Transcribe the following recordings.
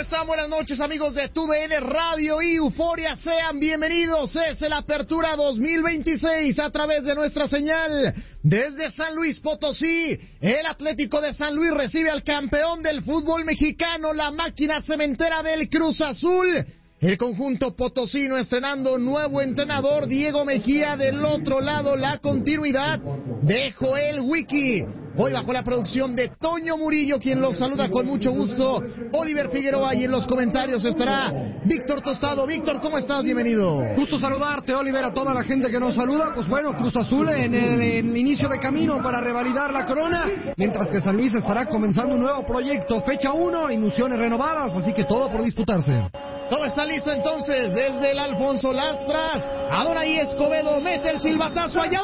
están? Buenas noches, amigos de TUDN Radio y Euforia. Sean bienvenidos. Es el Apertura 2026 a través de nuestra señal. Desde San Luis Potosí, el Atlético de San Luis recibe al campeón del fútbol mexicano, la máquina cementera del Cruz Azul. El conjunto potosino estrenando nuevo entrenador, Diego Mejía. Del otro lado, la continuidad de Joel Wiki. Hoy bajo la producción de Toño Murillo, quien los saluda con mucho gusto, Oliver Figueroa, y en los comentarios estará Víctor Tostado. Víctor, ¿cómo estás? Bienvenido. Gusto saludarte, Oliver, a toda la gente que nos saluda. Pues bueno, Cruz Azul en el inicio de camino para revalidar la corona, mientras que San Luis estará comenzando un nuevo proyecto, fecha 1, ilusiones renovadas, así que todo por disputarse. Todo está listo entonces, desde el Alfonso Lastras, Adonai Escobedo mete el silbatazo, allá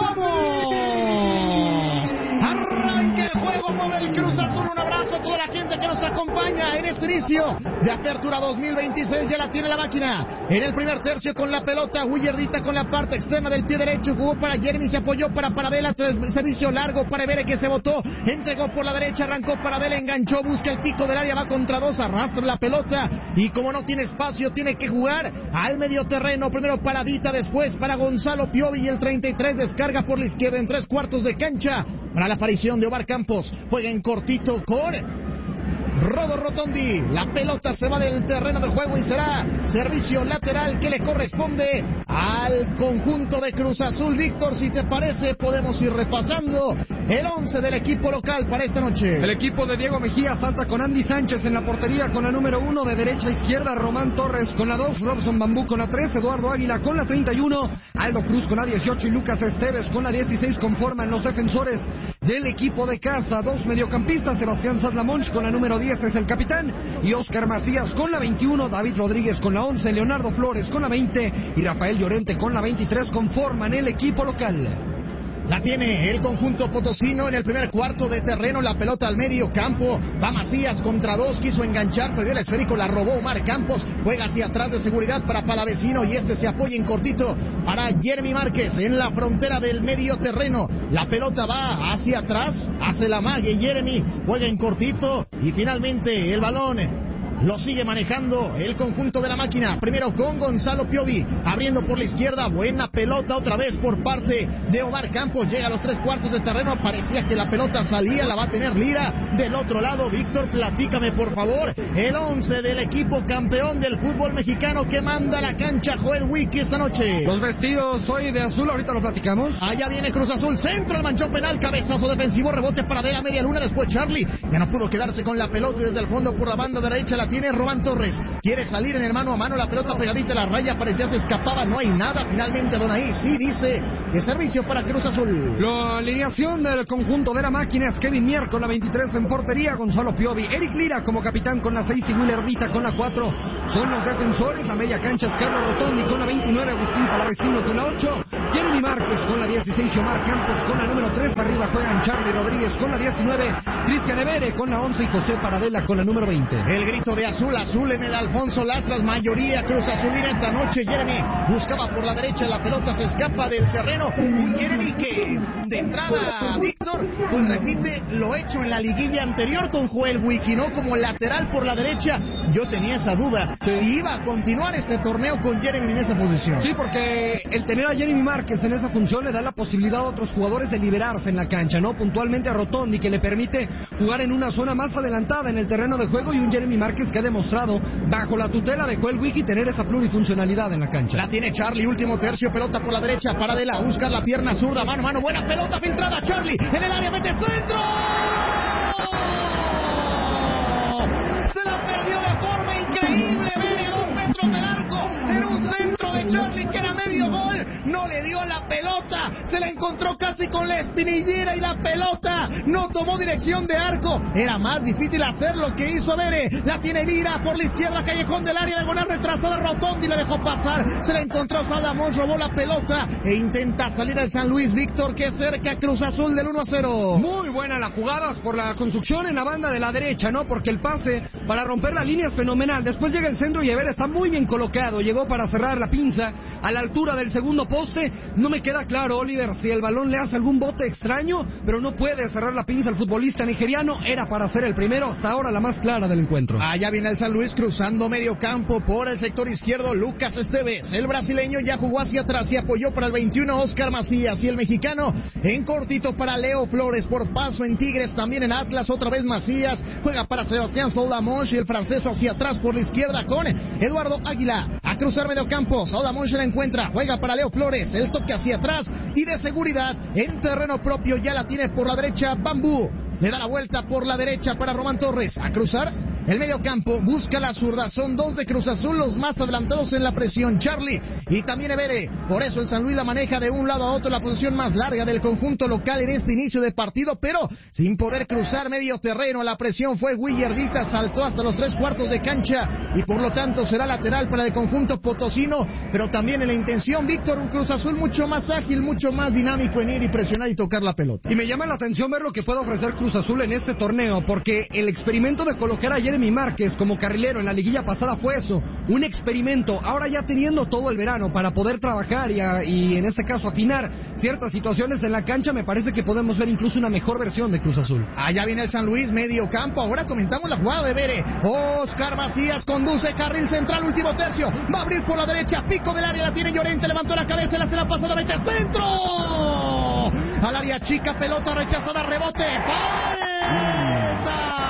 vamos. Arranca el juego por el Cruz Azul. Un abrazo a toda la gente que nos acompaña en este inicio de Apertura 2026. Ya la tiene la máquina en el primer tercio con la pelota. Willardita con la parte externa del pie derecho, jugó para Jeremy, se apoyó para Paradela, servicio largo para Evere, que se botó, entregó por la derecha, arrancó Paradela, enganchó, busca el pico del área, va contra dos, arrastra la pelota y como no tiene espacio, tiene que jugar al medio terreno. Primero Paradita, después para Gonzalo Piovi, y el 33 descarga por la izquierda en 3/4 de cancha para la aparición de Omar Campos. Juega en cortito con Rodo Rotondi. La pelota se va del terreno de juego y será servicio lateral que le corresponde al conjunto de Cruz Azul. Víctor, si te parece, podemos ir repasando el 11 del equipo local para esta noche. El equipo de Diego Mejía salta con Andy Sánchez en la portería con la número 1, de derecha a izquierda Román Torres con la 2, Robson Bambú con la 3, Eduardo Águila con la 31, Aldo Cruz con la 18 y Lucas Esteves con la 16 conforman los defensores del equipo de casa. Dos mediocampistas, Sebastián Sadlamonch con la número 10 es el capitán, y Oscar Macías con la 21, David Rodríguez con la 11, Leonardo Flores con la 20 y Rafael Llorente con la 23 conforman el equipo local. La tiene el conjunto potosino en el primer cuarto de terreno, la pelota al medio campo, va Macías contra dos, quiso enganchar, perdió el esférico, la robó Omar Campos, juega hacia atrás de seguridad para Palavecino y este se apoya en cortito para Jeremy Márquez en la frontera del medio terreno. La pelota va hacia atrás, hace la mague Jeremy, juega en cortito y finalmente el balón lo sigue manejando el conjunto de la máquina. Primero con Gonzalo Piovi, abriendo por la izquierda. Buena pelota otra vez por parte de Omar Campos. Llega a los 3/4 de terreno. Parecía que la pelota salía. La va a tener Lira del otro lado. Víctor, platícame por favor el 11 del equipo campeón del fútbol mexicano que manda la cancha Joel Wiki esta noche. Los vestidos hoy de azul, ahorita lo platicamos. Allá viene Cruz Azul. Centro al manchón penal. Cabezazo defensivo. Rebote para de la media luna. Después Charlie. Ya no pudo quedarse con la pelota y desde el fondo por la banda derecha la tiene Román Torres, quiere salir en el mano a mano, la pelota pegadita a la raya, parecía se escapaba, no hay nada, finalmente Adonai sí dice de servicio para Cruz Azul. La alineación del conjunto de la máquina es Kevin Mier con la 23 en portería, Gonzalo Piovi, Eric Lira como capitán con la 6 y Willardita con la 4, son los defensores. La media cancha es Carlos Rotondi con la 29, Agustín Palavecino con la 8, Jeremy Márquez con la 16 y Omar Campos con la número 3, arriba juegan Charlie Rodríguez con la 19, Cristian Evere con la 11 y José Paradela con la número 20. El grito de azul en el Alfonso Lastras, mayoría Cruz Azulina esta noche. Jeremy buscaba por la derecha, la pelota se escapa del terreno, un Jeremy que de entrada, Víctor, pues repite lo hecho en la liguilla anterior con Joel Wiki, ¿no? Como lateral por la derecha. Yo tenía esa duda, si iba a continuar este torneo con Jeremy en esa posición. Sí, porque el tener a Jeremy Márquez en esa función le da la posibilidad a otros jugadores de liberarse en la cancha, ¿no? Puntualmente a Rotondi, que le permite jugar en una zona más adelantada en el terreno de juego, y un Jeremy Márquez que ha demostrado bajo la tutela de Joel Wiki tener esa plurifuncionalidad en la cancha. La tiene Charlie, último tercio, pelota por la derecha, Paradela, busca la pierna zurda, mano a mano, buena pelota filtrada, Charlie, en el área, mete centro. Se la perdió de forma increíble, Vere a 2 metros del arco, en un centro de Charlie que era medio gol, no le dio la pelota, se la encontró casi con la espinillera y la pelota no tomó dirección de arco. Era más difícil hacer lo que hizo Vere. La tiene Lira por la izquierda, callejón del área, diagonal retrasada, Rotondi la dejó pasar, se la encontró Sadamón, robó la pelota e intenta salir al San Luis. Víctor, que cerca Cruz Azul del 1-0. Muy muy buena las jugadas por la construcción en la banda de la derecha, ¿no? Porque el pase para romper la línea es fenomenal. Después llega el centro y Ever está muy bien colocado. Llegó para cerrar la pinza a la altura del segundo poste. No me queda claro, Oliver, si el balón le hace algún bote extraño, pero no puede cerrar la pinza el futbolista nigeriano. Era para ser el primero, hasta ahora la más clara del encuentro. Allá viene el San Luis cruzando medio campo por el sector izquierdo. Lucas Esteves, el brasileño, ya jugó hacia atrás y apoyó para el 21 Oscar Macías, y el mexicano en cortito para Leo Flores, por paso en Tigres, también en Atlas, otra vez Macías, juega para Sebastián Soldamonch, y el francés hacia atrás por la izquierda con Eduardo Águila, a cruzar medio campo. Soldamonch la encuentra, juega para Leo Flores, el toque hacia atrás y de seguridad en terreno propio, ya la tiene por la derecha Bambú, le da la vuelta por la derecha para Román Torres, a cruzar el medio campo, busca la zurda, son dos de Cruz Azul los más adelantados en la presión, Charlie y también Evere, por eso el San Luis la maneja de un lado a otro, la posición más larga del conjunto local en este inicio de partido, pero sin poder cruzar medio terreno. La presión fue Willardita, saltó hasta los 3/4 de cancha y por lo tanto será lateral para el conjunto potosino, pero también en la intención, Víctor, un Cruz Azul mucho más ágil, mucho más dinámico en ir y presionar y tocar la pelota. Y me llama la atención ver lo que puede ofrecer Cruz Azul en este torneo, porque el experimento de colocar a Jeremy Márquez como carrilero en la liguilla pasada fue eso, un experimento. Ahora ya teniendo todo el verano para poder trabajar y en este caso afinar ciertas situaciones en la cancha, me parece que podemos ver incluso una mejor versión de Cruz Azul. Allá viene el San Luis, medio campo, ahora comentamos la jugada de Bere. Oscar Macías conduce, carril central, último tercio, va a abrir por la derecha, pico del área, la tiene Llorente, levantó la cabeza, la hace la pasada, mete centro al área chica, pelota rechazada, rebote, falta.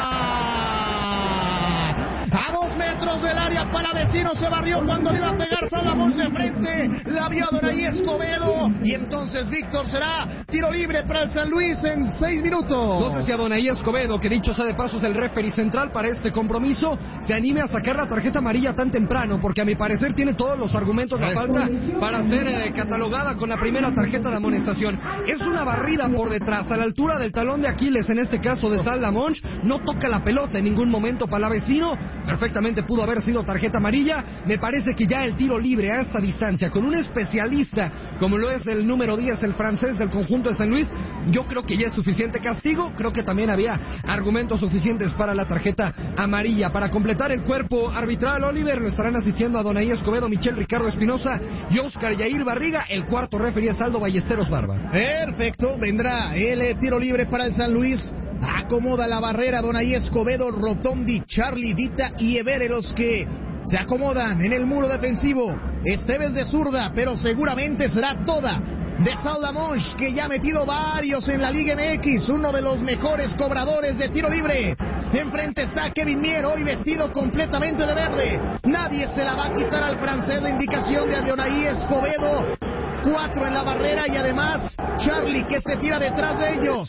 A 2 metros del área, Palavecino se barrió cuando le iba a pegar Soldamonch de frente, la vio Adonai Escobedo, y entonces Víctor, será tiro libre para el San Luis en 6 minutos. No sé si Adonai Escobedo, que dicho sea de paso es el referee central para este compromiso, se anime a sacar la tarjeta amarilla tan temprano, porque a mi parecer tiene todos los argumentos la falta para ser catalogada con la primera tarjeta de amonestación. Es una barrida por detrás, a la altura del talón de Aquiles, en este caso de Soldamonch, no toca la pelota en ningún momento Palavecino, perfectamente pudo haber sido tarjeta amarilla. Me parece que ya el tiro libre a esta distancia, con un especialista como lo es el número 10, el francés del conjunto de San Luis, yo creo que ya es suficiente castigo. Creo que también había argumentos suficientes para la tarjeta amarilla. Para completar el cuerpo arbitral, Oliver, lo estarán asistiendo a Adonai Escobedo, Michel Ricardo Espinosa y Oscar Yair Barriga. El cuarto referee es Aldo Ballesteros Barba. Perfecto, vendrá el tiro libre para el San Luis. Acomoda la barrera Adonai Escobedo, Rotondi, Charlie, Dita y Evere, los que se acomodan en el muro defensivo. Esteves de zurda, pero seguramente será toda de Soldamonch, que ya ha metido varios en la Liga MX, uno de los mejores cobradores de tiro libre. Enfrente está Kevin Mier, hoy vestido completamente de verde. Nadie se la va a quitar al francés, la indicación de Adonai Escobedo. 4 en la barrera y además Charlie, que se tira detrás de ellos.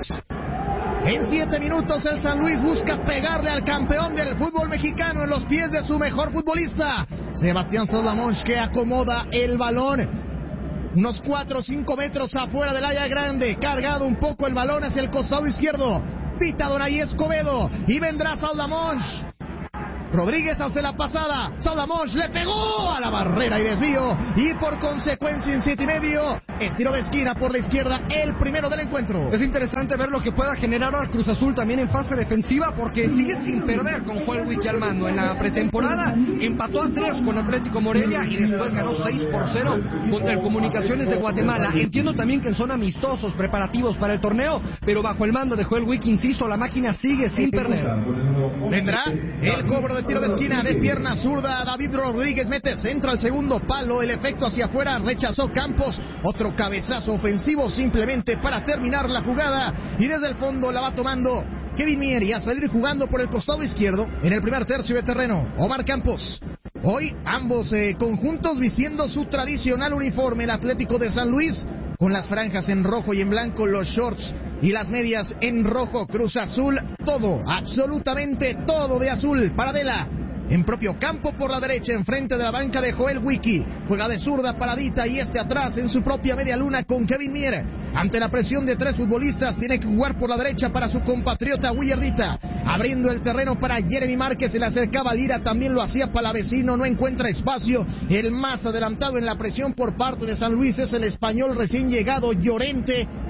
En 7 minutos el San Luis busca pegarle al campeón del fútbol mexicano en los pies de su mejor futbolista, Sebastián Soldamonch, que acomoda el balón unos 4 o 5 metros afuera del área grande, cargado un poco el balón hacia el costado izquierdo. Pita Adonai Escobedo y vendrá Soldamonch. Rodríguez hace la pasada, Soldamonch le pegó a la barrera y desvío, y por consecuencia en 7.5, estiro de esquina por la izquierda, el primero del encuentro. Es interesante ver lo que pueda generar al Cruz Azul también en fase defensiva, porque sigue sin perder con Joel Wiki al mando. En la pretemporada empató a 3 con Atlético Morelia y después ganó 6-0 contra el Comunicaciones de Guatemala. Entiendo también que son amistosos, preparativos para el torneo, pero bajo el mando de Joel Wiki, insisto, la máquina sigue sin perder. Vendrá el cobro de tiro de esquina de pierna zurda, David Rodríguez mete centro al segundo palo, el efecto hacia afuera, rechazó Campos, otro cabezazo ofensivo simplemente para terminar la jugada, y desde el fondo la va tomando Kevin Mier, y a salir jugando por el costado izquierdo en el primer tercio de terreno, Omar Campos. Hoy ambos conjuntos vistiendo su tradicional uniforme, el Atlético de San Luis con las franjas en rojo y en blanco, los shorts y las medias en rojo. Cruz Azul, todo, absolutamente todo de azul. Paradela en propio campo por la derecha, enfrente de la banca de Joel Wiki. Juega de zurda paradita y atrás en su propia media luna con Kevin Mier. Ante la presión de 3 futbolistas, tiene que jugar por la derecha para su compatriota Willardita. Abriendo el terreno para Jeremy Márquez, se le acercaba Lira, también lo hacía Palavecino, no encuentra espacio. El más adelantado en la presión por parte de San Luis es el español recién llegado, Llorente.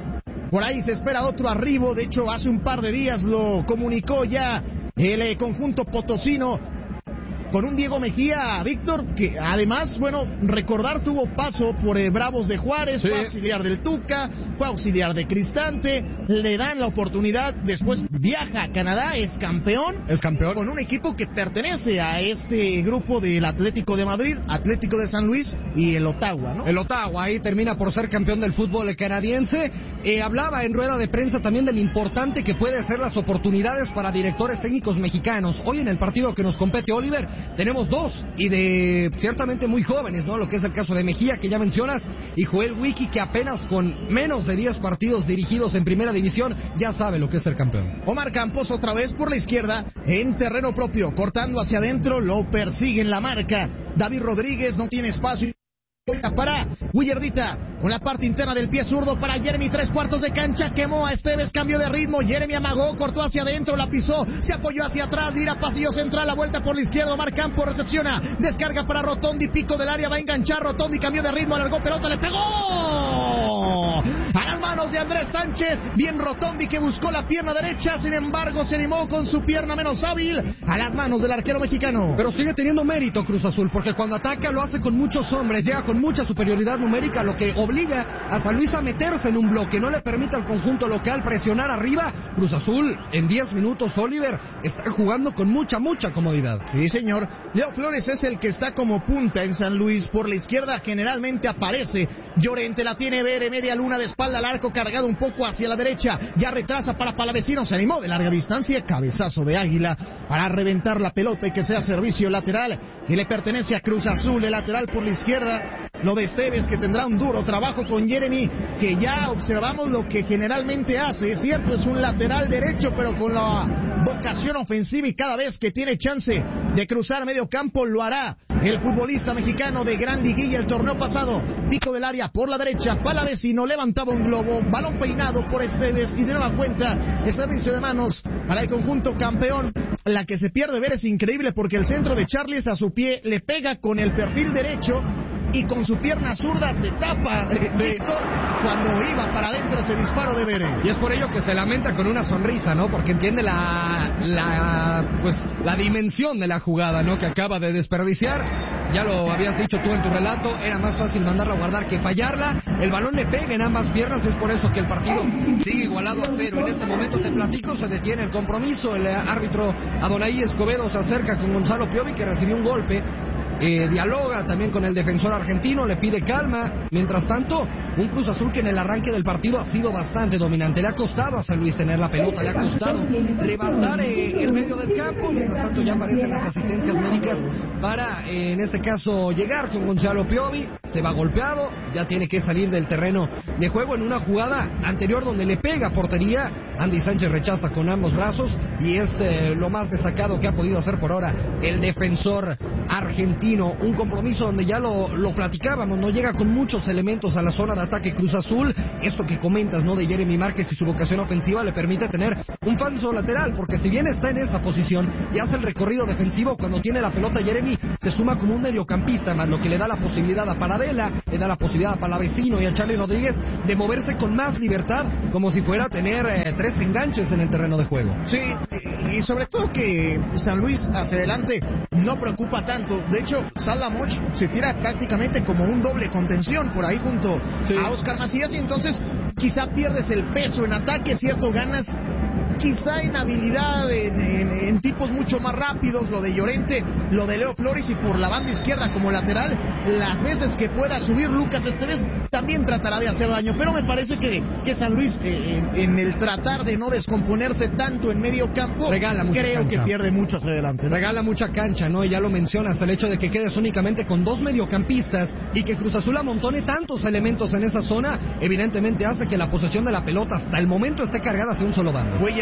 Por ahí se espera otro arribo. De hecho, hace un par de días lo comunicó ya el conjunto potosino, con un Diego Mejía, Víctor, que además, bueno, recordar tuvo paso por Bravos de Juárez, sí. Fue auxiliar del Tuca, fue auxiliar de Cristante, le dan la oportunidad, después viaja a Canadá, es campeón con un equipo que pertenece a este grupo del Atlético de Madrid, Atlético de San Luis y el Ottawa, ¿no? El Ottawa ahí termina por ser campeón del fútbol canadiense. Hablaba en rueda de prensa también de lo importante que puede ser las oportunidades para directores técnicos mexicanos. Hoy en el partido que nos compete, Oliver, tenemos dos, y de ciertamente muy jóvenes, ¿no? Lo que es el caso de Mejía, que ya mencionas, y Joel Wiki, que apenas con menos de 10 partidos dirigidos en primera división, ya sabe lo que es ser campeón. Omar Campos otra vez por la izquierda, en terreno propio, cortando hacia adentro, lo persigue en la marca. David Rodríguez no tiene espacio para Willardita, con la parte interna del pie zurdo para Jeremy, 3/4 de cancha, quemó a Esteves, cambio de ritmo, Jeremy amagó, cortó hacia adentro, la pisó, se apoyó hacia atrás, mira pasillo central, la vuelta por la izquierda, Omar Campos recepciona, descarga para Rotondi, pico del área, va a enganchar, Rotondi cambió de ritmo, alargó pelota, le pegó a las manos de Andrés Sánchez, bien Rotondi que buscó la pierna derecha, sin embargo se animó con su pierna menos hábil a las manos del arquero mexicano. Pero sigue teniendo mérito Cruz Azul, porque cuando ataca lo hace con muchos hombres, llega con mucha superioridad numérica, lo que obliga a San Luis a meterse en un bloque, no le permite al conjunto local presionar arriba. Cruz Azul en 10 minutos, Oliver, está jugando con mucha comodidad. Sí, señor. Leo Flores es el que está como punta en San Luis, por la izquierda generalmente aparece Llorente, la tiene Bere, media luna de espalda al arco, cargado un poco hacia la derecha, ya retrasa para Palavecino, se animó de larga distancia, cabezazo de Águila para reventar la pelota y que sea servicio lateral que le pertenece a Cruz Azul, el lateral por la izquierda. Lo de Esteves, que tendrá un duro trabajo con Jeremy, que ya observamos lo que generalmente hace, es cierto, es un lateral derecho, pero con la vocación ofensiva, y cada vez que tiene chance de cruzar medio campo lo hará. El futbolista mexicano de gran liguilla el torneo pasado, pico del área por la derecha, Palavecino levantaba un globo, balón peinado por Esteves y de nueva cuenta el servicio de manos para el conjunto campeón. La que se pierde ver es increíble, porque el centro de Charles a su pie le pega con el perfil derecho y con su pierna zurda se tapa, Víctor, cuando iba para adentro ese disparo de Bere. Y es por ello que se lamenta con una sonrisa, ¿no? Porque entiende la dimensión de la jugada, ¿no? Que acaba de desperdiciar. Ya lo habías dicho tú en tu relato, era más fácil mandarla a guardar que fallarla. El balón le pega en ambas piernas, es por eso que el partido sigue igualado a 0. En este momento, te platico, se detiene el compromiso. El árbitro Adonai Escobedo se acerca con Gonzalo Piovi, que recibió un golpe. Dialoga también con el defensor argentino, le pide calma. Mientras tanto, un Cruz Azul que en el arranque del partido ha sido bastante dominante. Le ha costado a San Luis tener la pelota, le ha costado rebasar el medio del campo. Mientras tanto ya aparecen las asistencias médicas para, en este caso, llegar con Gonzalo Piovi. Se va golpeado, ya tiene que salir del terreno de juego en una jugada anterior donde le pega a portería. Andy Sánchez rechaza con ambos brazos y es lo más destacado que ha podido hacer por ahora el defensor argentino. Un compromiso donde ya lo platicábamos, no llega con muchos elementos a la zona de ataque Cruz Azul. Esto que comentas, ¿no? De Jeremy Márquez y su vocación ofensiva le permite tener un falso lateral, porque si bien está en esa posición y hace el recorrido defensivo, cuando tiene la pelota Jeremy se suma como un mediocampista más, lo que le da la posibilidad a Paradela, le da la posibilidad a Palavecino y a Charlie Rodríguez de moverse con más libertad, como si fuera a tener 3 enganches en el terreno de juego. Sí, y sobre todo que San Luis hacia adelante no preocupa tanto. De hecho, Salamoch se tira prácticamente como un doble contención por ahí junto a Oscar Macías, y entonces quizá pierdes el peso en ataque, cierto, ganas quizá en habilidad, en tipos mucho más rápidos, lo de Llorente, lo de Leo Flores, y por la banda izquierda como lateral, las veces que pueda subir Lucas Esteves, también tratará de hacer daño, pero me parece que San Luis, en el tratar de no descomponerse tanto en medio campo, creo que pierde mucho hacia adelante, ¿no? Regala mucha cancha, ¿no? Y ya lo mencionas, el hecho de que quedes únicamente con 2 mediocampistas y que Cruz Azul amontone tantos elementos en esa zona, evidentemente hace que la posesión de la pelota hasta el momento esté cargada hacia un solo bando.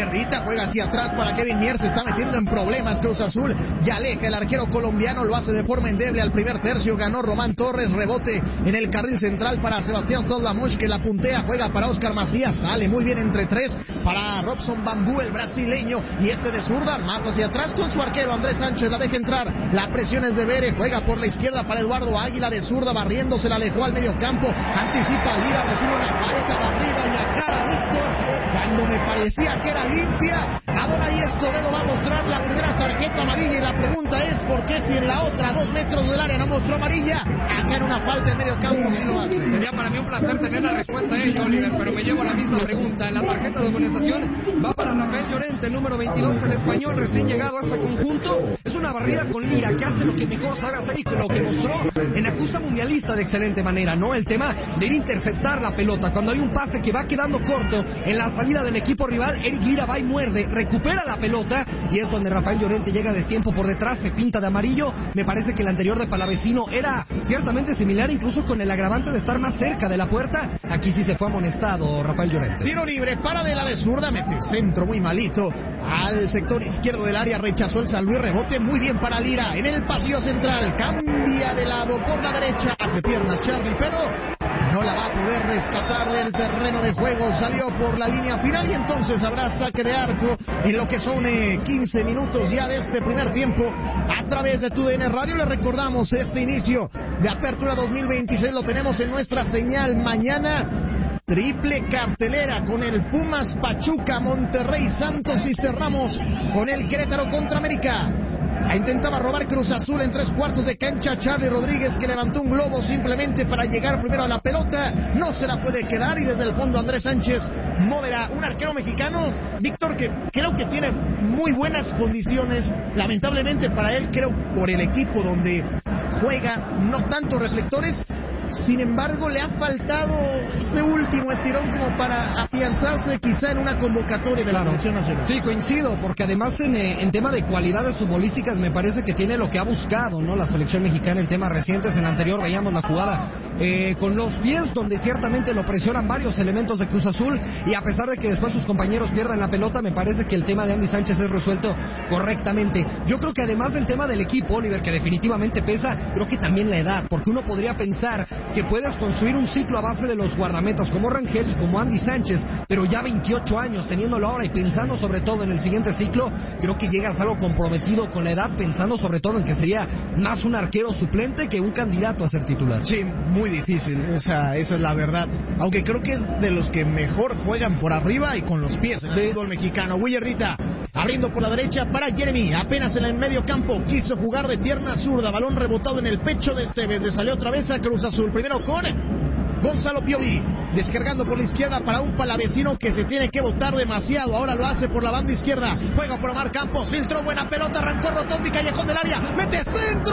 Willardita juega hacia atrás para Kevin Mier, se está metiendo en problemas Cruz Azul, ya aleja el arquero colombiano, lo hace de forma endeble al primer tercio, ganó Román Torres, rebote en el carril central para Sebastián Soldamosh, que la puntea, juega para Oscar Macías, sale muy bien entre tres para Robson Bambú, el brasileño, y este de zurda, más hacia atrás con su arquero Andrés Sánchez, la deja entrar, la presión es de Bere, juega por la izquierda para Eduardo Águila, de zurda barriéndose, la alejó al medio campo, anticipa Lira, recibe una falta barrida y acá Víctor, cuando me parecía que era limpia, ahora ahí Escobedo va a mostrar la primera tarjeta amarilla y la pregunta es ¿por qué si en la otra 2 metros del área no mostró amarilla? Acá en una falta en medio campo sí lo hace. Sería para mí un placer tener la respuesta a ello, Oliver, pero me llevo a la misma pregunta. En la tarjeta de amonestación va para Rafael Llorente, el número 22, el español recién llegado a este conjunto. Es una barrida con Lira que hace lo que mejor sabe hacer y lo que mostró en la justa mundialista de excelente manera, ¿no? El tema de ir a interceptar la pelota. Cuando hay un pase que va quedando corto en la salida del equipo rival, Eric Lira va y muerde, recupera la pelota y es donde Rafael Llorente llega de tiempo por detrás, se pinta de amarillo. Me parece que el anterior de Palavecino era ciertamente similar, incluso con el agravante de estar más cerca de la puerta. Aquí sí se fue amonestado Rafael Llorente. Tiro libre para de la de zurda, mete centro muy malito al sector izquierdo del área, rechazó el San Luis, rebote muy bien para Lira en el pasillo central, cambia de lado por la derecha, hace piernas Charlie, pero no la va a poder rescatar del terreno de juego, salió por la línea final y entonces habrá saque de arco en lo que son 15 minutos ya de este primer tiempo. A través de TUDN Radio le recordamos este inicio de Apertura 2026, lo tenemos en nuestra señal mañana. Triple cartelera con el Pumas, Pachuca, Monterrey, Santos y cerramos con el Querétaro contra América. La intentaba robar Cruz Azul en 3/4 de cancha. Charlie Rodríguez, que levantó un globo simplemente para llegar primero a la pelota, no se la puede quedar y desde el fondo Andrés Sánchez moverá. Un arquero mexicano, Víctor, que creo que tiene muy buenas condiciones, lamentablemente para él, creo por el equipo donde juega, no tantos reflectores. Sin embargo, le ha faltado ese último estirón como para afianzarse quizá en una convocatoria de la selección nacional. Sí, coincido, porque además en tema de cualidades futbolísticas me parece que tiene lo que ha buscado, ¿no? La selección mexicana en temas recientes. En anterior veíamos la jugada con los pies, donde ciertamente lo presionan varios elementos de Cruz Azul, y a pesar de que después sus compañeros pierdan la pelota, me parece que el tema de Andy Sánchez es resuelto correctamente. Yo creo que además del tema del equipo, Oliver, que definitivamente pesa, creo que también la edad, porque uno podría pensar que puedes construir un ciclo a base de los guardametas como Rangel y como Andy Sánchez, pero ya 28 años teniéndolo ahora y pensando sobre todo en el siguiente ciclo, creo que llegas algo comprometido con la edad, pensando sobre todo en que sería más un arquero suplente que un candidato a ser titular. Sí, muy difícil, esa es la verdad, aunque creo que es de los que mejor juegan por arriba y con los pies en el fútbol mexicano. Willardita abriendo por la derecha para Jeremy, apenas en el medio campo, quiso jugar de pierna zurda, balón rebotado en el pecho de Esteves, le salió otra vez a Cruz Azul, primero con Gonzalo Piovi, descargando por la izquierda para un Palavecino que se tiene que botar demasiado, ahora lo hace por la banda izquierda, juega por Omar Campos, filtró buena pelota, arrancó Rotondi, callejón del área, mete centro,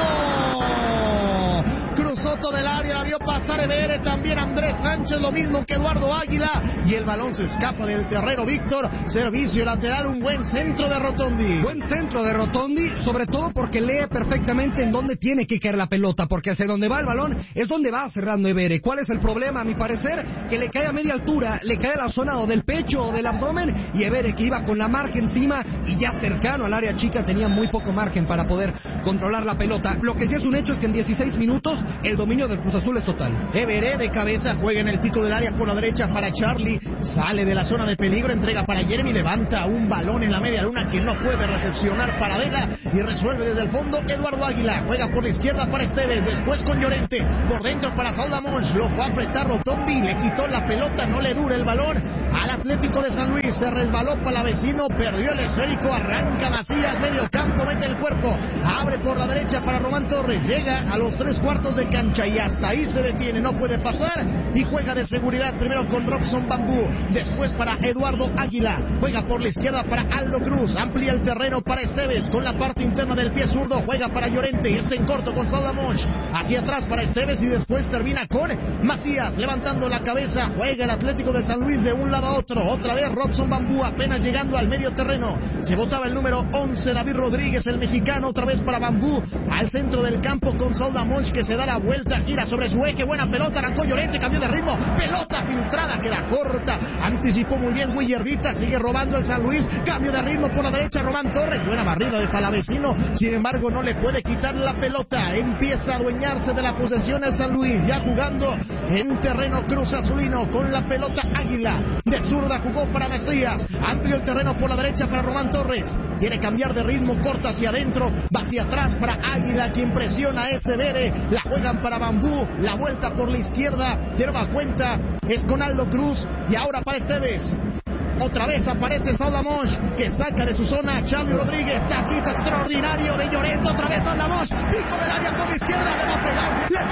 cruzó todo el área, la vio pasar Ebere, también Andrés Sánchez, lo mismo que Eduardo Águila, y el balón se escapa del terreno. Víctor, servicio lateral, un buen centro de Rotondi. Buen centro de Rotondi, sobre todo porque lee perfectamente en dónde tiene que caer la pelota, porque hacia donde va el balón es donde va cerrando Ebere. ¿Cuál es el problema? A mi parecer, que le cae a media altura, le cae a la zona o del pecho o del abdomen, y Ebere, que iba con la marca encima y ya cercano al área chica, tenía muy poco margen para poder controlar la pelota. Lo que sí es un hecho es que en 16 minutos el dominio del Cruz Azul es total. Ebere de cabeza, juega en el pico del área por la derecha para Charlie, sale de la zona de peligro, entrega para Jeremy, levanta un balón en la media luna que no puede recepcionar para Vela y resuelve desde el fondo Eduardo Águila, juega por la izquierda para Esteves, después con Llorente, por dentro para Soldamosh, lo fue a apretar Rotondi, le quitó la pelota, no le dura el balón al Atlético de San Luis, se resbaló Palavecino, perdió el esférico, arranca Macías, medio campo, mete el cuerpo, abre por la derecha para Román Torres, llega a los 3/4 de cancha y hasta ahí se detiene, no puede pasar y juega de seguridad primero con Robson Bambú, después para Eduardo Águila, juega por la izquierda para Aldo Cruz, amplía el terreno para Esteves con la parte interna del pie zurdo, juega para Llorente, en corto con Soldamosh, hacia atrás para Esteves y después termina con Macías, levantando la cabeza, juega el Atlético de San Luis de un lado a otro, otra vez Robson Bambú apenas llegando al medio terreno, se botaba el número 11 David Rodríguez, el mexicano, otra vez para Bambú, al centro del campo con Soldamosh que se da la vuelta vuelta, gira sobre su eje, buena pelota, arrancó Llorente, cambió de ritmo, pelota filtrada, queda corta, anticipó muy bien Willardita, sigue robando el San Luis, cambio de ritmo por la derecha, Román Torres, buena barrida de Palavecino, sin embargo no le puede quitar la pelota, empieza a adueñarse de la posesión el San Luis, ya jugando en terreno Cruz Azulino, con la pelota Águila, de zurda jugó para Mesías, amplio el terreno por la derecha para Román Torres, quiere cambiar de ritmo, corta hacia adentro, va hacia atrás para Águila, quien presiona a ese Vere, la juegan para Bambú, la vuelta por la izquierda, de nueva cuenta, es con Aldo Cruz, y ahora para Esteves. Otra vez aparece Saldamonch, que saca de su zona a Charlie Rodríguez, taquito extraordinario de Llorente, otra vez Saldamonch, pico del área por la izquierda, le va a pegar, ¡le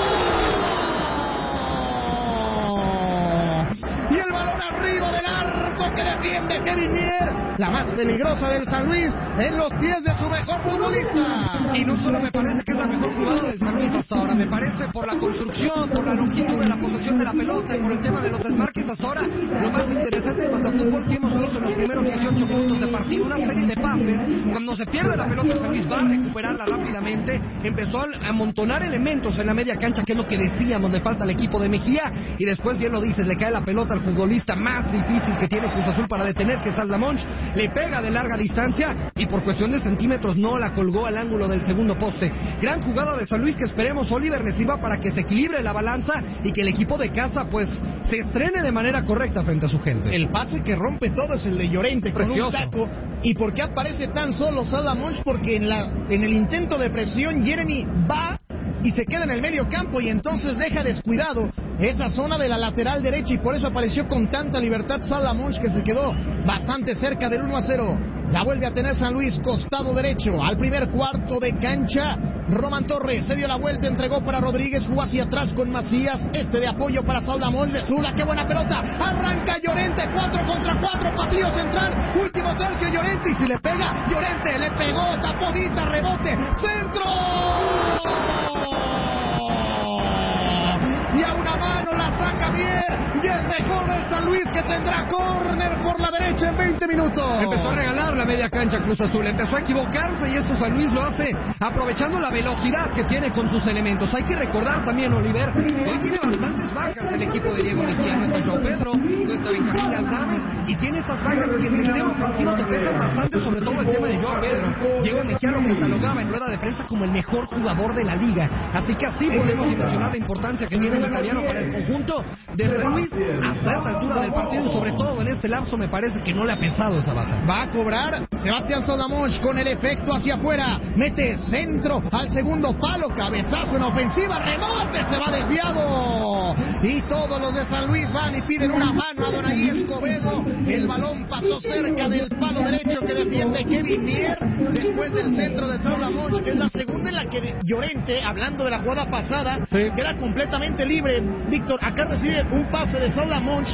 pegó! Y el balón arriba del arco que defiende Kevin Mier, la más peligrosa del San Luis, en los pies de su mejor futbolista. Y no solo me parece que es la mejor jugada del San Luis hasta ahora, me parece por la construcción, por la longitud de la posesión de la pelota y por el tema de los desmarques hasta ahora. Lo más interesante en cuanto a fútbol que hemos visto en los primeros 18 minutos de partido, una serie de pases, cuando se pierde la pelota San Luis va a recuperarla rápidamente, empezó a amontonar elementos en la media cancha, que es lo que decíamos, le falta al equipo de Mejía, y después bien lo dices, le cae la pelota al futbolista más difícil que tiene Cruz Azul para detener, que es Saldamonch, le pega de larga distancia y por cuestión de centímetros no la colgó al ángulo del segundo poste. Gran jugada de San Luis que esperemos Oliver le sirva para que se equilibre la balanza y que el equipo de casa pues se estrene de manera correcta frente a su gente. El pase que rompe todo es el de Llorente, precioso, con un taco. ¿Y por qué aparece tan solo Saldamonch? Porque en el intento de presión Jeremy va y se queda en el medio campo y entonces deja descuidado esa zona de la lateral derecha y por eso apareció con tanta libertad Saldamonch, que se quedó bastante cerca del 1-0. La vuelve a tener San Luis, costado derecho, al primer cuarto de cancha. Román Torres se dio la vuelta, entregó para Rodríguez, jugó hacia atrás con Macías, de apoyo para Saldamonch, de zurda, qué buena pelota, arranca Llorente, 4 contra 4, pasillo central, último tercio Llorente, y si le pega, Llorente le pegó, tapadita, rebote, centro, y a una mano la saca bien, y es mejor el San Luis, que tendrá córner por la derecha en 20 minutos. Empezó a regalar la media cancha Cruz Azul, empezó a equivocarse y esto San Luis lo hace aprovechando la velocidad que tiene con sus elementos. Hay que recordar también, Oliver, que hoy tiene bastantes bajas el equipo de Diego Mejía. No está João Pedro, no está Benjamín Aldames, y tiene estas bajas que en el tema ofensivo te pesan bastante, sobre todo el tema de João Pedro. Diego Mejía lo catalogaba en rueda de prensa como el mejor jugador de la liga, así que así podemos dimensionar la importancia que tiene el italiano para el conjunto de San Luis hasta esta altura del partido, y sobre todo en este lapso me parece que no le ha pesado esa baja. Va a cobrar Sebastián Saldamonch con el efecto hacia afuera, mete centro al segundo palo, cabezazo en ofensiva, rebote, se va desviado, y todos los de San Luis van y piden una mano a Donaí Escobedo. El balón pasó cerca del palo derecho que defiende Kevin Mier, después del centro de Saldamonch, que es la segunda en la que Llorente, hablando de la jugada pasada, queda completamente libre. Víctor, acá recibe un pase de Saldamonch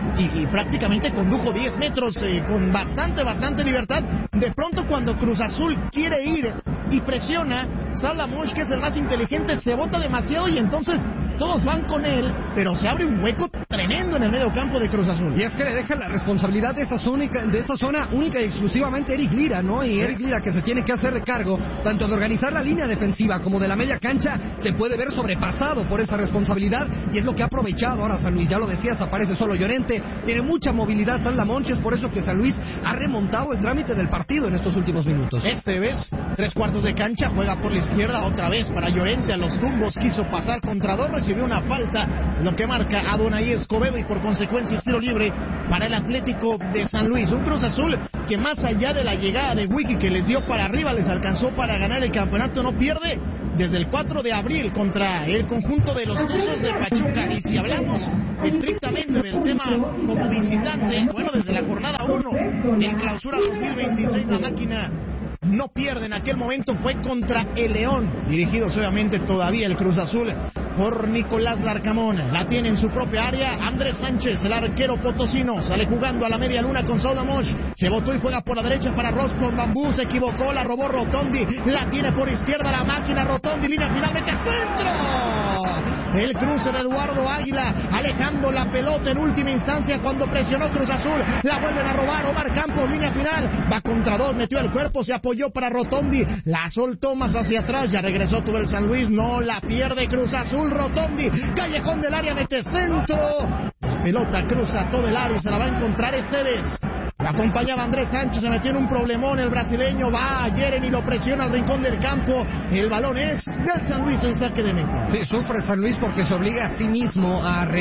y prácticamente condujo 10 metros con bastante libertad. De pronto, cuando Cruz Azul quiere ir y presiona, Saldamonch, que es el más inteligente, se bota demasiado y entonces todos van con él, pero se abre un hueco tremendo en el medio campo de Cruz Azul. Y es que le deja la responsabilidad de esa zona única y exclusivamente a Eric Lira, ¿no? Y Eric Lira, que se tiene que hacer de cargo tanto de organizar la línea defensiva como de la media cancha, se puede ver sobrepasado por esa responsabilidad, y es lo que ha aprovechado ahora San Luis. Ya lo decías, aparece solo Llorente, tiene mucha movilidad Saldamonch, es por eso que San Luis ha remontado el trámite del partido en estos últimos minutos. Esteves, 3/4 de cancha, juega por la izquierda otra vez para Llorente, a los tumbos, quiso pasar contra dos, recibió una falta, lo que marca a Donaí Escobedo, y por consecuencia tiro libre para el Atlético de San Luis. Un Cruz Azul que, más allá de la llegada de Wiki, que les dio para arriba, les alcanzó para ganar el campeonato, no pierde desde el 4 de abril contra el conjunto de los Tuzos de Pachuca. Y si hablamos estrictamente del tema como visitante, bueno, desde la jornada 1 en clausura 2026, la máquina no pierde. En aquel momento fue contra el León, dirigidos obviamente todavía el Cruz Azul por Nicolás Larcamón. La tiene en su propia área Andrés Sánchez, el arquero potosino, sale jugando a la media luna con Saldamonch, se botó y juega por la derecha para Roscon Bambú, se equivocó, la robó Rotondi, la tiene por izquierda la máquina Rotondi, línea finalmente centro, el cruce de Eduardo Águila, alejando la pelota en última instancia cuando presionó Cruz Azul, la vuelven a robar. Omar Campos, línea final, va contra dos, metió el cuerpo, se apoyó para Rotondi, la soltó más hacia atrás, ya regresó todo el San Luis, no la pierde Cruz Azul. Rotondi, callejón del área, mete centro, la pelota cruza todo el área y se la va a encontrar Esteves. Lo acompañaba Andrés Sánchez, se metió en un problemón el brasileño, va Jeremy, lo presiona al rincón del campo, el balón es del San Luis en saque de meta. Sí, sufre San Luis porque se obliga a sí mismo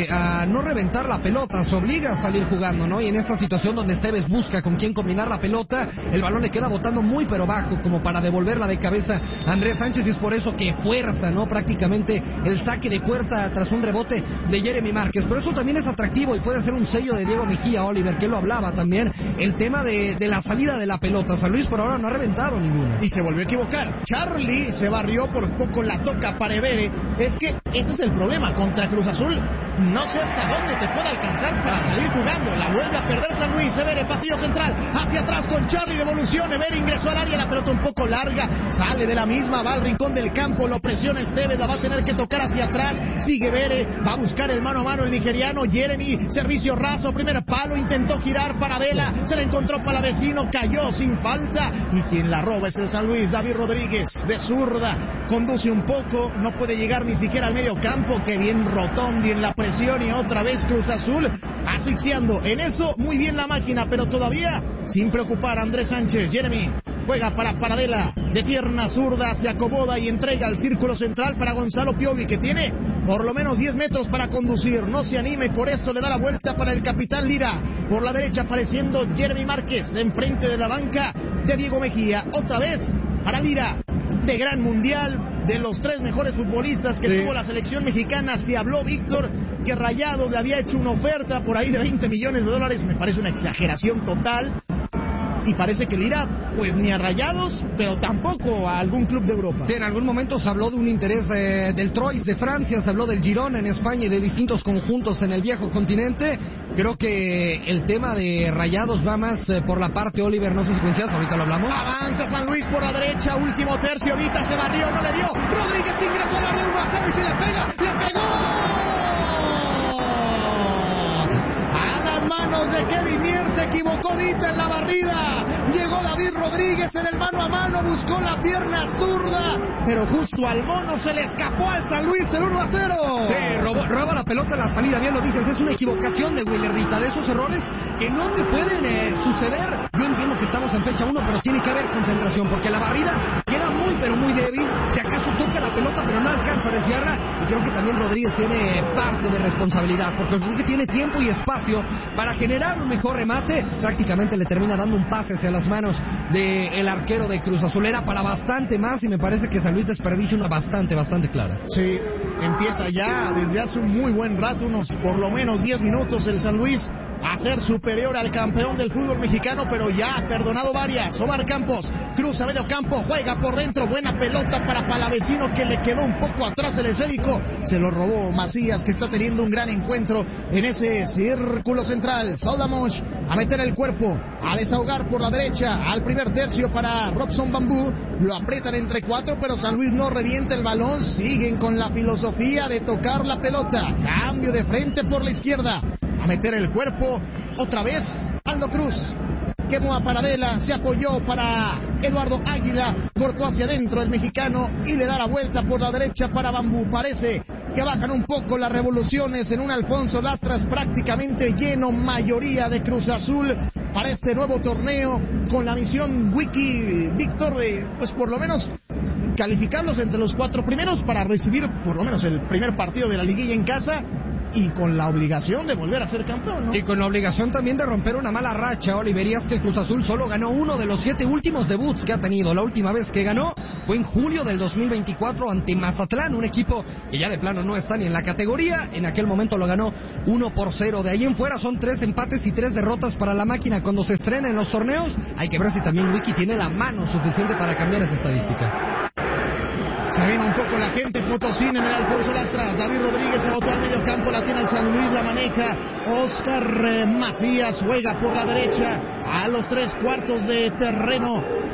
a no reventar la pelota, se obliga a salir jugando, ¿no? Y en esta situación donde Esteves busca con quién combinar la pelota, el balón le queda botando muy pero bajo como para devolverla de cabeza a Andrés Sánchez, y es por eso que fuerza, ¿no? Prácticamente el saque de puerta tras un rebote de Jeremy Márquez. Pero eso también es atractivo y puede ser un sello de Diego Mejía, Oliver, que lo hablaba también, el tema de la salida de la pelota. San Luis por ahora no ha reventado ninguna. Y se volvió a equivocar. Charlie se barrió, por poco la toca para Evere. Es que ese es el problema contra Cruz Azul. No sé hasta dónde te puede alcanzar para salir jugando. La vuelve a perder San Luis. Evere, pasillo central, hacia atrás con Charlie, devolución. Evere ingresó al área, la pelota un poco larga, sale de la misma, va al rincón del campo, lo presiona Esteves, la va a tener que tocar hacia atrás. Sigue Evere, va a buscar el mano a mano el nigeriano. Jeremy, servicio raso, primer palo, intentó girar para Vela, se la encontró para vecino, cayó sin falta, y quien la roba es el San Luis. David Rodríguez, de zurda, conduce un poco, no puede llegar ni siquiera al medio campo. Que bien Rotondi en la presión, y otra vez Cruz Azul asfixiando. En eso muy bien la máquina, pero todavía sin preocupar Andrés Sánchez. Jeremy juega para Paradela, de pierna zurda, se acomoda y entrega al círculo central para Gonzalo Piovi, que tiene por lo menos 10 metros para conducir. No se anime, por eso le da la vuelta para el capitán Lira. Por la derecha apareciendo Jeremy Márquez, enfrente de la banca de Diego Mejía. Otra vez para Lira, de gran mundial, de los 3 mejores futbolistas que tuvo la selección mexicana. Se habló, Víctor, que Rayados le había hecho una oferta por ahí de $20 millones. Me parece una exageración total. Y parece que Lira, pues ni a Rayados, pero tampoco a algún club de Europa. Sí, en algún momento se habló de un interés del Troyes de Francia, se habló del Girona en España y de distintos conjuntos en el viejo continente. Creo que el tema de Rayados va más por la parte, Oliver, no sé si coincidas, ahorita lo hablamos. Avanza San Luis por la derecha, último tercio, Vita se barrió, no le dio. Rodríguez ingresó al área 1-0 y se le pega, ¡le pegó! Manos de Kevin Mier, se equivocó Dita en la barrida, llegó David Rodríguez en el mano a mano, buscó la pierna zurda, pero justo al mono se le escapó al San Luis el 1-0. Sí, roba la pelota en la salida, bien lo dices, es una equivocación de Willer Dita, de esos errores que no te pueden suceder. Yo entiendo que estamos en fecha 1, pero tiene que haber concentración, porque la barrida queda muy pero muy débil, si acaso toca la pelota pero no alcanza a desviarla, y creo que también Rodríguez tiene parte de responsabilidad, porque Rodríguez tiene tiempo y espacio para generar un mejor remate, prácticamente le termina dando un pase hacia las manos del arquero de Cruz Azul. Era para bastante más y me parece que San Luis desperdicia una bastante clara. Sí, empieza ya desde hace un muy buen rato, unos por lo menos 10 minutos, el San Luis a ser superior al campeón del fútbol mexicano, pero ya ha perdonado varias. Omar Campos cruza medio campo, juega por dentro, buena pelota para Palavecino, que le quedó un poco atrás el esférico, se lo robó Macías, que está teniendo un gran encuentro en ese círculo central. Saudamosh a meter el cuerpo, a desahogar por la derecha, al primer tercio para Robson Bambú, lo aprietan entre 4, pero San Luis no revienta el balón, siguen con la filosofía de tocar la pelota, cambio de frente por la izquierda, a meter el cuerpo, otra vez Aldo Cruz, quemó a Paradela, se apoyó para Eduardo Águila, cortó hacia adentro el mexicano y le da la vuelta por la derecha para Bambú. Parece que bajan un poco las revoluciones en un Alfonso Lastras prácticamente lleno, mayoría de Cruz Azul para este nuevo torneo, con la misión Wiki, Víctor, de pues por lo menos calificarlos entre los 4 primeros para recibir por lo menos el primer partido de la liguilla en casa, y con la obligación de volver a ser campeón, ¿no? Y con la obligación también de romper una mala racha, Oliver. Y es que Cruz Azul solo ganó uno de los 7 últimos debuts que ha tenido. La última vez que ganó fue en julio del 2024 ante Mazatlán, un equipo que ya de plano no está ni en la categoría. En aquel momento lo ganó 1-0. De ahí en fuera son 3 empates y 3 derrotas para la máquina. Cuando se estrena en los torneos, hay que ver si también Wiki tiene la mano suficiente para cambiar esa estadística. Se anima un poco la gente potosina en el Alfonso Lastras. David Rodríguez se botó al medio campo, la tiene el San Luis, la maneja Oscar Macías, juega por la derecha a los 3 cuartos de terreno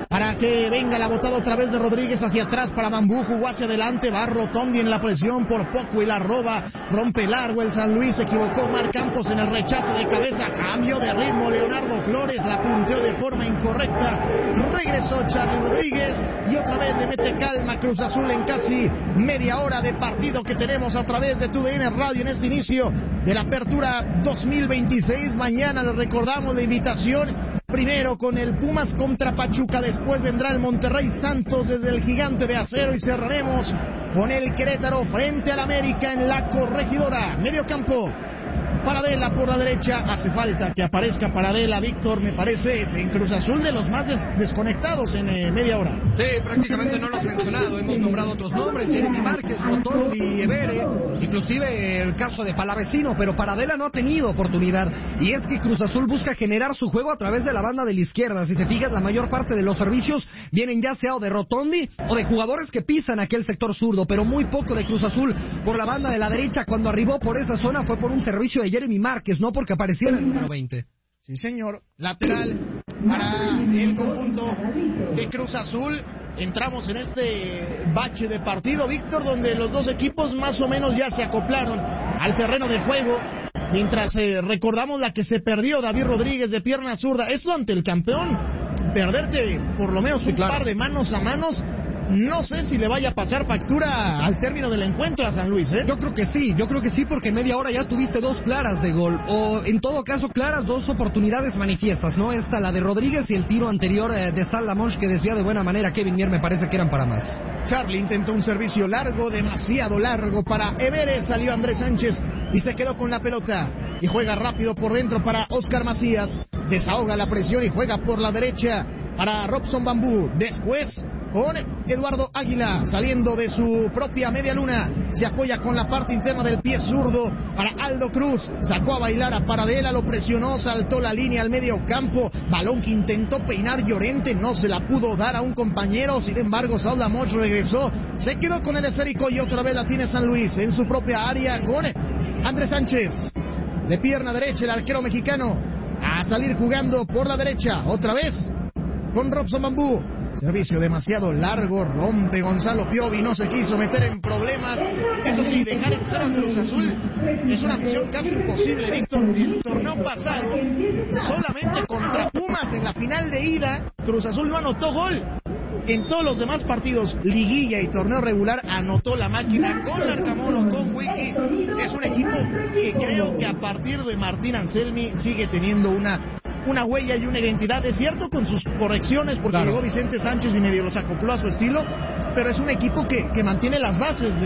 para que venga la botada otra vez de Rodríguez hacia atrás para Bambú, jugó hacia adelante, va Rotondi en la presión, por poco y la roba, rompe largo el San Luis, se equivocó Omar Campos en el rechazo de cabeza, cambio de ritmo Leonardo Flores, la punteó de forma incorrecta, regresó Charly Rodríguez y otra vez le mete calma Cruz Azul en casi media hora de partido que tenemos a través de TUDN Radio en este inicio de la apertura 2026. Mañana les recordamos la invitación. Primero con el Pumas contra Pachuca, después vendrá el Monterrey Santos desde el Gigante de Acero y cerraremos con el Querétaro frente al América en la Corregidora. Medio campo, Paradela por la derecha, hace falta que aparezca Paradela, Víctor, me parece en Cruz Azul de los más desconectados en media hora. Sí, prácticamente no lo has mencionado, hemos nombrado otros nombres, Jeremy Márquez, Rotondi, Evere, inclusive el caso de Palavecino, pero Paradela no ha tenido oportunidad, y es que Cruz Azul busca generar su juego a través de la banda de la izquierda. Si te fijas, la mayor parte de los servicios vienen ya sea o de Rotondi o de jugadores que pisan aquel sector zurdo, pero muy poco de Cruz Azul por la banda de la derecha. Cuando arribó por esa zona fue por un servicio de Jeremy Márquez, no porque apareciera el número 20. Sí, señor. Lateral para el conjunto de Cruz Azul. Entramos en este bache de partido, Víctor, donde los dos equipos más o menos ya se acoplaron al terreno de juego. Mientras recordamos la que se perdió David Rodríguez de pierna zurda. Eso ante el campeón. Perderte por lo menos un par de manos a manos. No sé si le vaya a pasar factura al término del encuentro a San Luis, ¿eh? Yo creo que sí, porque en media hora ya tuviste dos claras de gol, o en todo caso claras, dos oportunidades manifiestas, ¿no? Esta, la de Rodríguez, y el tiro anterior de Salamonch, que desvió de buena manera a Kevin Mier, me parece que eran para más. Charly intentó un servicio largo, demasiado largo para Evere, salió Andrés Sánchez y se quedó con la pelota. Y juega rápido por dentro para Oscar Macías, desahoga la presión y juega por la derecha para Robson Bambú, después con Eduardo Águila, saliendo de su propia media luna, se apoya con la parte interna del pie zurdo para Aldo Cruz, sacó a bailar a Paradela, lo presionó, saltó la línea al medio campo, balón que intentó peinar Llorente, no se la pudo dar a un compañero, sin embargo Saúl Lamoch regresó, se quedó con el esférico y otra vez la tiene San Luis en su propia área con Andrés Sánchez, de pierna derecha el arquero mexicano, a salir jugando por la derecha, otra vez con Robson Bambú. Servicio demasiado largo, rompe Gonzalo Piovi, no se quiso meter en problemas. Eso sí, dejar en cero a Cruz Azul es una misión casi imposible, Víctor. El torneo pasado, solamente contra Pumas en la final de ida, Cruz Azul no anotó gol. En todos los demás partidos, liguilla y torneo regular, anotó la máquina con Larcamón, con Wiki. Es un equipo que creo que a partir de Martín Anselmi sigue teniendo una huella y una identidad, es cierto, con sus correcciones, porque llegó Vicente Sánchez y medio los acopló a su estilo, pero es un equipo que mantiene las bases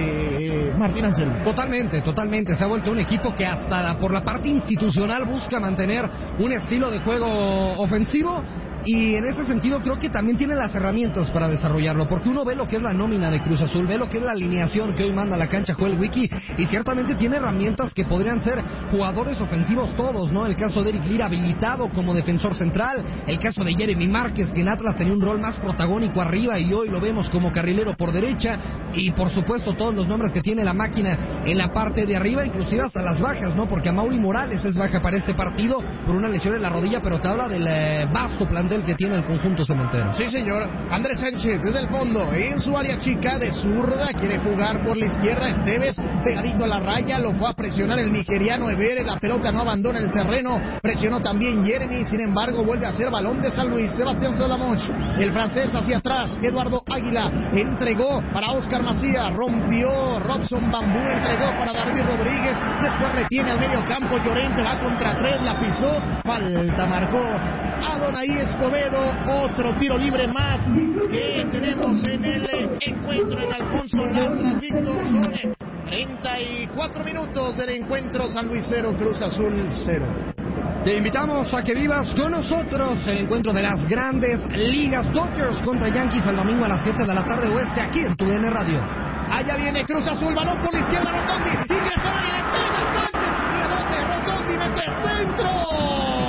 de Martín Anselmi. Totalmente, se ha vuelto un equipo que hasta por la parte institucional busca mantener un estilo de juego ofensivo, y en ese sentido creo que también tiene las herramientas para desarrollarlo, porque uno ve lo que es la nómina de Cruz Azul, ve lo que es la alineación que hoy manda a la cancha Joel Wiki, y ciertamente tiene herramientas que podrían ser jugadores ofensivos todos, ¿no? El caso de Eric Lira habilitado como defensor central, el caso de Jeremy Márquez, que en Atlas tenía un rol más protagónico arriba y hoy lo vemos como carrilero por derecha, y por supuesto todos los nombres que tiene la máquina en la parte de arriba, inclusive hasta las bajas, ¿no? Porque Amaury Morales es baja para este partido por una lesión en la rodilla, pero te habla del vasto plantel que tiene el conjunto cementero. Sí, señor. Andrés Sánchez desde el fondo, en su área chica de zurda, quiere jugar por la izquierda. Esteves pegadito a la raya, lo fue a presionar el nigeriano Evere, la pelota no abandona el terreno, presionó también Jeremy, sin embargo vuelve a ser balón de San Luis. Sebastián Salamonch, el francés hacia atrás, Eduardo Águila entregó para Oscar Macías, rompió Robson Bambú, entregó para David Rodríguez, después retiene al medio campo, Llorente va contra tres, la pisó, falta marcó Adonai Escobedo, otro tiro libre más que tenemos en el encuentro en Alfonso Lastras. Víctor, son 34 minutos del encuentro, San Luis 0, Cruz Azul 0. Te invitamos a que vivas con nosotros el encuentro de las grandes ligas. Dodgers contra Yankees el domingo a las 7 de la tarde oeste, aquí en TUDN Radio. Allá viene Cruz Azul, balón por la izquierda, Rotondi, ingresó y le pega Sánchez, rebote, Rotondi mete